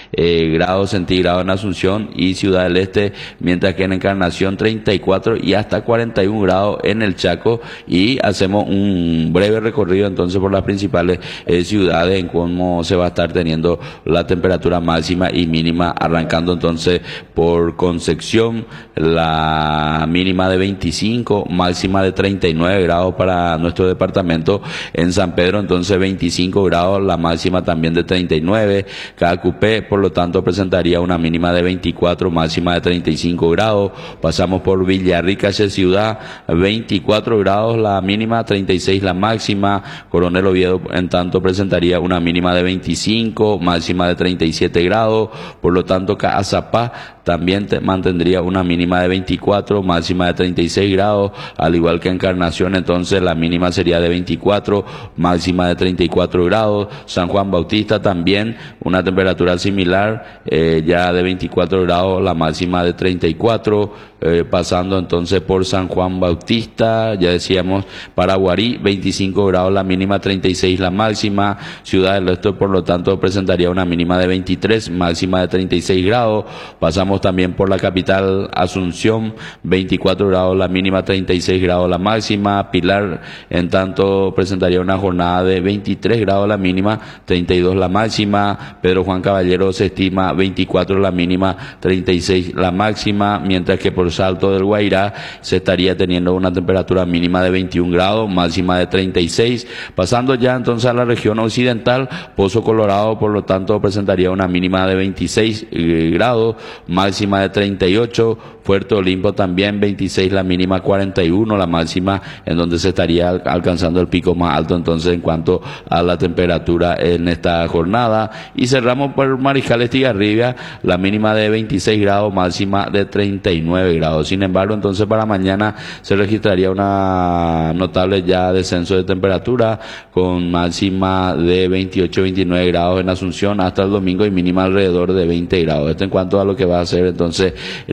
grados centígrados en Asunción y Ciudad del Este, mientras que en Encarnación 34 y hasta 41 grados en el Chaco. Y hacemos un breve recorrido entonces por las principales ciudades en cómo se va a estar teniendo la temperatura máxima y mínima, arrancando entonces por Concepción, la mínima de 25, máxima de 39 grados para nuestro departamento. En San Pedro entonces 25 grados, la máxima también de 39. Cacupé, por lo tanto, presentaría una mínima de 24, máxima de 35 grados. Pasamos por Villarrica, ciudad, 24 grados la mínima, 36 la máxima. Coronel Oviedo, en tanto, presentaría una mínima de 25, máxima de 37 grados. Por lo tanto, Caazapá también mantendría una mínima de 24, máxima de 36 grados, al igual que Encarnación, entonces la mínima sería de 24, máxima de 34 grados. San Juan Bautista también una temperatura similar, ya de 24 grados, la máxima de 34. Pasando entonces por San Juan Bautista, ya decíamos, Paraguarí, 25 grados la mínima, 36 la máxima. Ciudad del Este, por lo tanto, presentaría una mínima de 23, máxima de 36 grados. Pasamos también por la capital, Asunción, 24 grados la mínima, 36 grados la máxima. Pilar, en tanto, presentaría una jornada de 23 grados la mínima, 32 la máxima. Pedro Juan Caballero se estima 24 la mínima, 36 la máxima, mientras que por Salto del Guairá se estaría teniendo una temperatura mínima de 21 grados, máxima de 36. Pasando ya entonces a la región occidental, Pozo Colorado, por lo tanto, presentaría una mínima de 26 grados, máxima de 38. Puerto Olimpo también 26 la mínima, 41 la máxima, en donde se estaría alcanzando el pico más alto entonces en cuanto a la temperatura en esta jornada. Y cerramos por Mariscal Estigarribia, la mínima de 26 grados, máxima de 39 grados. Sin embargo, entonces para mañana se registraría una notable ya descenso de temperatura, con máxima de 28-29 grados en Asunción hasta el domingo y mínima alrededor de 20 grados. Esto en cuanto a lo que va a ser entonces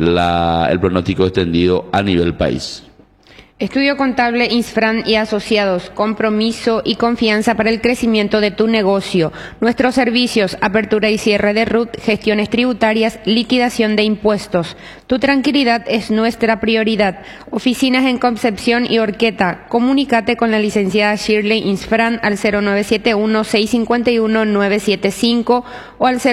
el pronóstico extendido a nivel país. Estudio Contable Insfran y Asociados, compromiso y confianza para el crecimiento de tu negocio. Nuestros servicios: apertura y cierre de RUT, gestiones tributarias, liquidación de impuestos. Tu tranquilidad es nuestra prioridad. Oficinas en Concepción y Horqueta. Comunícate con la licenciada Shirley Insfran al 0971-651-975 o al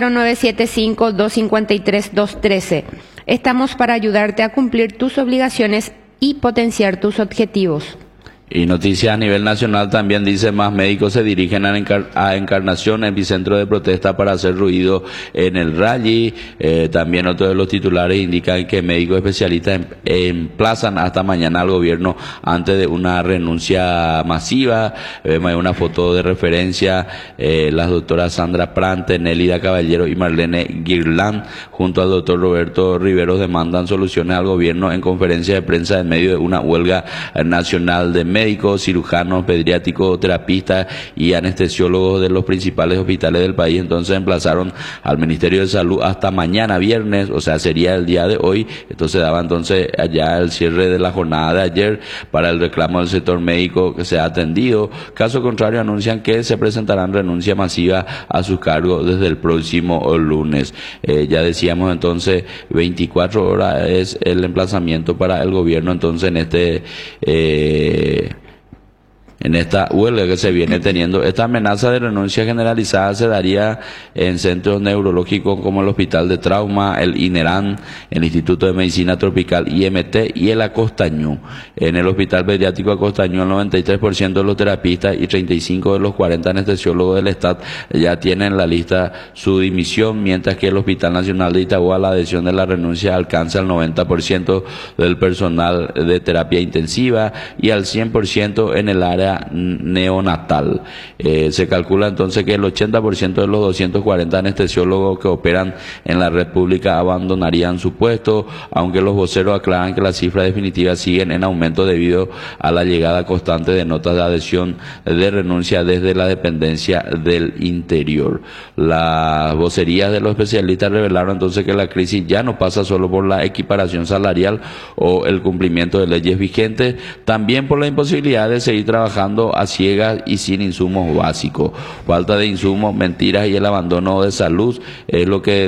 0975-253-213. Estamos para ayudarte a cumplir tus obligaciones y potenciar tus objetivos. Y noticias a nivel nacional también dice: más médicos se dirigen a Encarnación, epicentro de protesta para hacer ruido en el rally. También otros de los titulares indican que médicos especialistas emplazan hasta mañana al gobierno antes de una renuncia masiva. Vemos una foto de referencia, las doctoras Sandra Prante, Nélida Caballero y Marlene Guirland junto al doctor Roberto Riveros demandan soluciones al gobierno en conferencia de prensa en medio de una huelga nacional de médicos, cirujanos, pediátricos, terapistas y anestesiólogos de los principales hospitales del país. Entonces emplazaron al Ministerio de Salud hasta mañana viernes, o sea, sería el día de hoy. Entonces daba entonces allá el cierre de la jornada de ayer para el reclamo del sector médico que se ha atendido. Caso contrario, anuncian que se presentarán renuncia masiva a sus cargos desde el próximo lunes. Ya decíamos entonces, 24 horas es el emplazamiento para el gobierno entonces en esta huelga que se viene teniendo. Esta amenaza de renuncia generalizada se daría en centros neurológicos como el Hospital de Trauma, el INERAN, el Instituto de Medicina Tropical IMT y el Acostañú. En el Hospital Pediátrico Acostañú, el 93% de los terapistas y 35 de los 40 anestesiólogos del Estado ya tienen en la lista su dimisión, mientras que el Hospital Nacional de Itagua la adhesión de la renuncia alcanza el 90% del personal de terapia intensiva y al 100% en el área neonatal. Se calcula entonces que el 80% de los 240 anestesiólogos que operan en la red pública abandonarían su puesto, aunque los voceros aclaran que las cifras definitivas siguen en aumento debido a la llegada constante de notas de adhesión de renuncia desde la dependencia del interior. Las vocerías de los especialistas revelaron entonces que la crisis ya no pasa solo por la equiparación salarial o el cumplimiento de leyes vigentes, también por la imposibilidad de seguir trabajando a ciegas y sin insumos básicos. Falta de insumos, mentiras y el abandono de salud es lo que